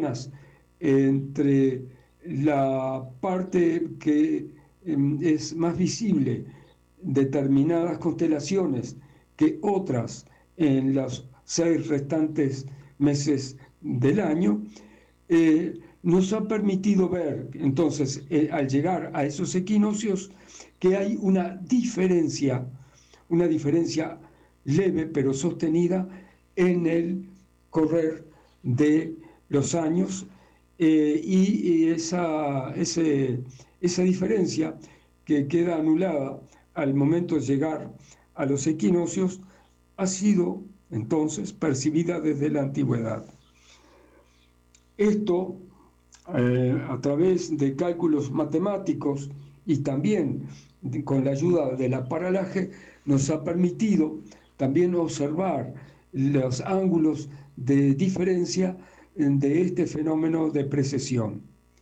zonas entre la parte que es más visible determinadas constelaciones que otras en los 6 restantes meses del año, nos ha permitido ver, entonces, al llegar a esos equinoccios, que hay una diferencia leve pero sostenida en el correr de los años, y esa diferencia que queda anulada al momento de llegar a los equinoccios ha sido entonces percibida desde la antigüedad. Esto, a través de cálculos matemáticos y también con la ayuda del paralaje, nos ha permitido también observar los ángulos de diferencia de este fenómeno de precesión.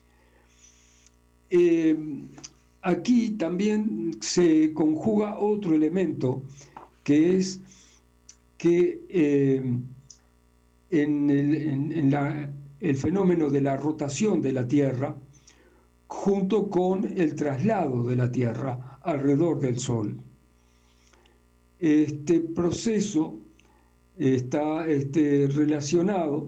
Aquí también se conjuga otro elemento, que es que el fenómeno de la rotación de la Tierra, junto con el traslado de la Tierra alrededor del Sol. Este proceso está relacionado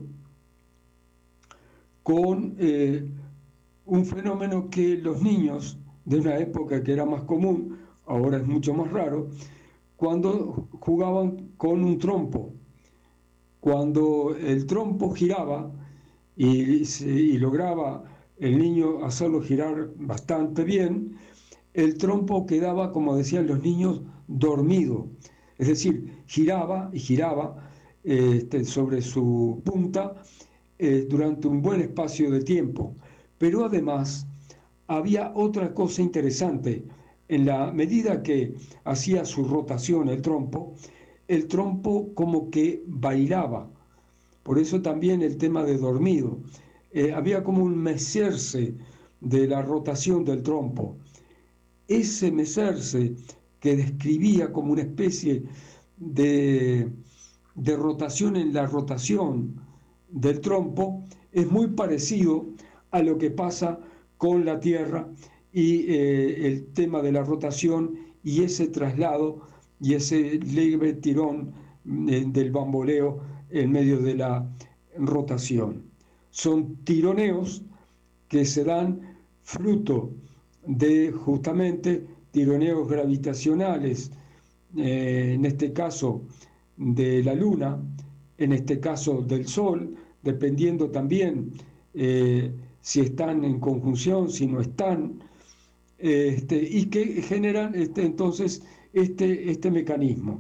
con un fenómeno que los niños de una época que era más común, ahora es mucho más raro, cuando jugaban con un trompo. Cuando el trompo giraba y lograba el niño hacerlo girar bastante bien, el trompo quedaba, como decían los niños, dormido. Es decir, giraba y giraba sobre su punta durante un buen espacio de tiempo. Pero además había otra cosa interesante. En la medida que hacía su rotación el trompo como que bailaba. Por eso también el tema de dormido. Había como un mecerse de la rotación del trompo. Ese mecerse que describía como una especie de rotación en la rotación del trompo es muy parecido a lo que pasa con la Tierra y el tema de la rotación y ese traslado y ese leve tirón del bamboleo en medio de la rotación. Son tironeos que se dan fruto de justamente tironeos gravitacionales, en este caso de la Luna, en este caso del Sol, dependiendo también si están en conjunción, si no están, y que generan entonces este mecanismo.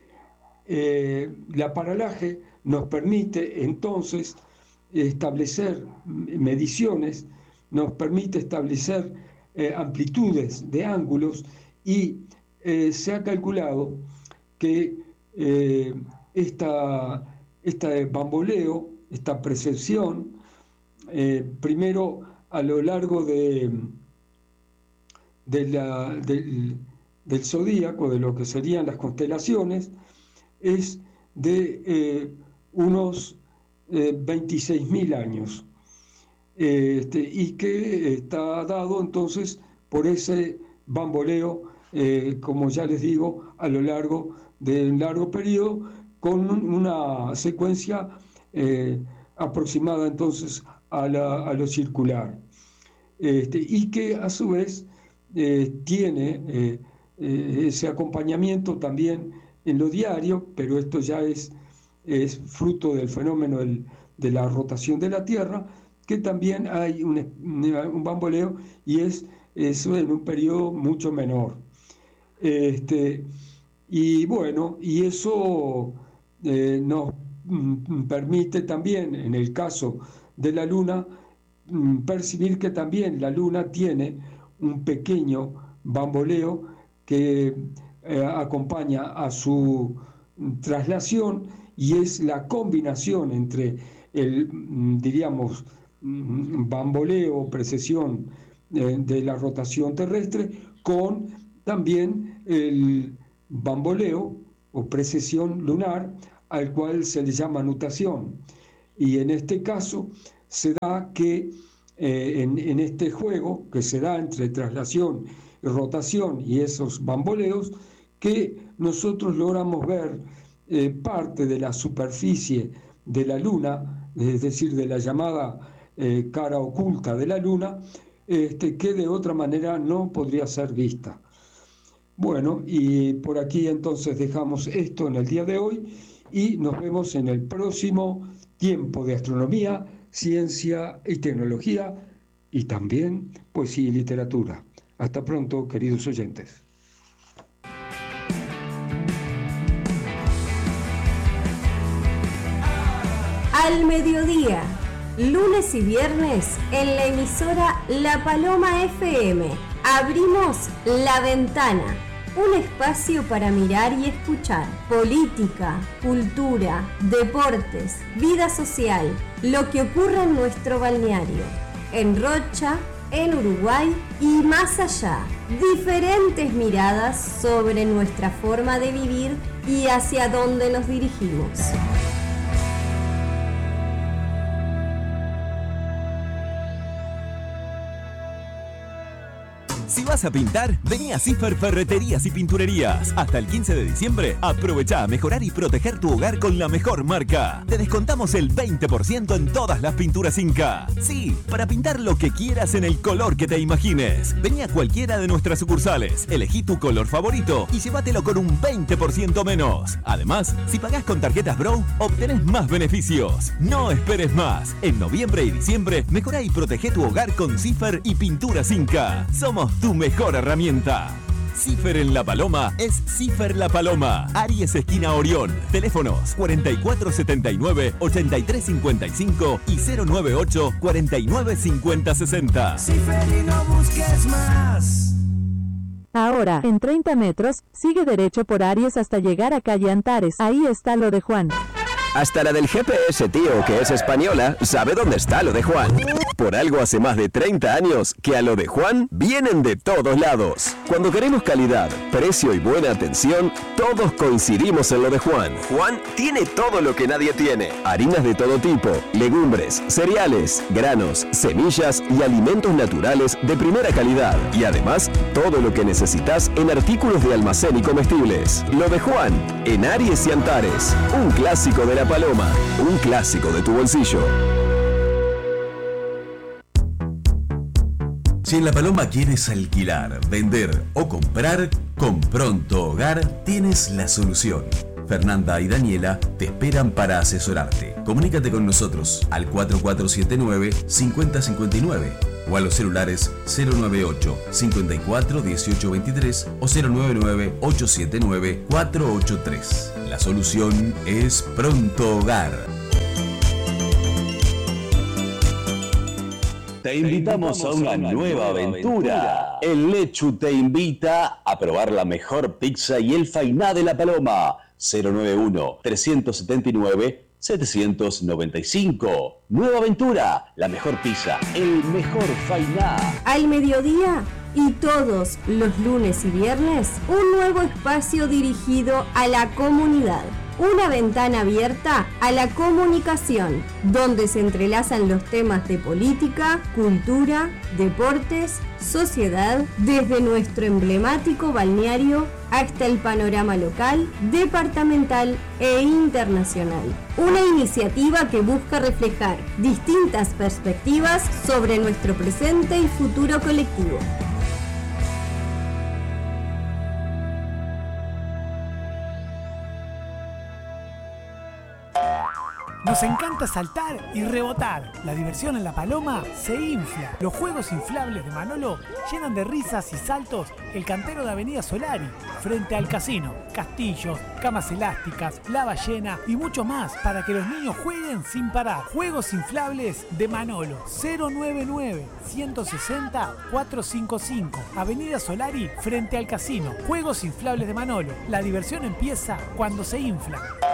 La paralaje nos permite entonces establecer mediciones, nos permite establecer amplitudes de ángulos y se ha calculado que este bamboleo, esta precesión, primero a lo largo del zodíaco, de lo que serían las constelaciones, es de unos 26.000 años, y que está dado entonces por ese bamboleo, como ya les digo, a lo largo de un largo periodo, con una secuencia aproximada entonces a lo circular, y que a su vez tiene ese acompañamiento también en lo diario, pero esto ya es fruto del fenómeno de la rotación de la Tierra, que también hay un bamboleo, y eso en un periodo mucho menor. Y bueno, y eso nos permite también, en el caso de la Luna, percibir que también la Luna tiene un pequeño bamboleo que acompaña a su traslación, y es la combinación entre diríamos, bamboleo, precesión de la rotación terrestre, con también el bamboleo o precesión lunar, al cual se le llama nutación. Y en este caso se da que en este juego que se da entre traslación y rotación y esos bamboleos, que nosotros logramos ver parte de la superficie de la Luna, es decir, de la llamada cara oculta de la Luna, que de otra manera no podría ser vista. Bueno, y por aquí entonces dejamos esto en el día de hoy y nos vemos en el próximo tiempo de astronomía, ciencia y tecnología y también poesía y literatura. Hasta pronto, queridos oyentes. Al mediodía, lunes y viernes, en la emisora La Paloma FM, abrimos La Ventana, un espacio para mirar y escuchar política, cultura, deportes, vida social, lo que ocurre en nuestro balneario, en Rocha, en Uruguay y más allá. Diferentes miradas sobre nuestra forma de vivir y hacia dónde nos dirigimos. Si vas a pintar, vení a Cifer Ferreterías y Pinturerías. Hasta el 15 de diciembre, aprovecha a mejorar y proteger tu hogar con la mejor marca. Te descontamos el 20% en todas las pinturas Inca. Sí, para pintar lo que quieras en el color que te imagines. Vení a cualquiera de nuestras sucursales, elegí tu color favorito y llévatelo con un 20% menos. Además, si pagás con tarjetas Bro, obtenés más beneficios. No esperes más. En noviembre y diciembre, mejorá y protege tu hogar con Cifer y Pinturas Inca. Somos tu mejor herramienta. Cifer en La Paloma es Cifer La Paloma. Aries esquina Orión. Teléfonos 4479-8355 y 098-495060. Cifer y no busques más. Ahora, en 30 metros, sigue derecho por Aries hasta llegar a calle Antares. Ahí está lo de Juan. Hasta la del GPS, tío, que es española, sabe dónde está lo de Juan. Por algo hace más de 30 años que a lo de Juan vienen de todos lados. Cuando queremos calidad, precio y buena atención, todos coincidimos en lo de Juan. Juan tiene todo lo que nadie tiene. Harinas de todo tipo, legumbres, cereales, granos, semillas y alimentos naturales de primera calidad. Y además, todo lo que necesitas en artículos de almacén y comestibles. Lo de Juan, en Aries y Antares. Un clásico de La Paloma, un clásico de tu bolsillo. Si en La Paloma quieres alquilar, vender o comprar, con Pronto Hogar tienes la solución. Fernanda y Daniela te esperan para asesorarte. Comunícate con nosotros al 4479-5059 o a los celulares 098 54 18 23 o 099 879 483. La solución es Pronto Hogar. Te invitamos a una nueva aventura. El Lechu te invita a probar la mejor pizza y el fainá de La Paloma. 091-379-795. Nueva aventura, la mejor pizza, el mejor fainá. Al mediodía y todos los lunes y viernes, un nuevo espacio dirigido a la comunidad. Una ventana abierta a la comunicación, donde se entrelazan los temas de política, cultura, deportes, sociedad, desde nuestro emblemático balneario hasta el panorama local, departamental e internacional. Una iniciativa que busca reflejar distintas perspectivas sobre nuestro presente y futuro colectivo. Nos encanta saltar y rebotar. La diversión en La Paloma se infla. Los juegos inflables de Manolo llenan de risas y saltos el cantero de Avenida Solari, frente al casino. Castillos, camas elásticas, la ballena y mucho más para que los niños jueguen sin parar. Juegos inflables de Manolo. 099-160-455. Avenida Solari, frente al casino. Juegos inflables de Manolo. La diversión empieza cuando se infla.